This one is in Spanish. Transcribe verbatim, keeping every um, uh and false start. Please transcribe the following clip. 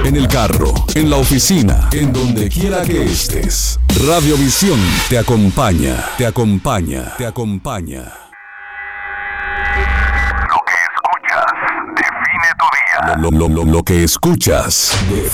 en el carro, en la oficina, en donde quiera que estés. Radiovisión te acompaña, te acompaña, te acompaña. Lo que escuchas define tu día. Lo, lo, lo, lo que escuchas define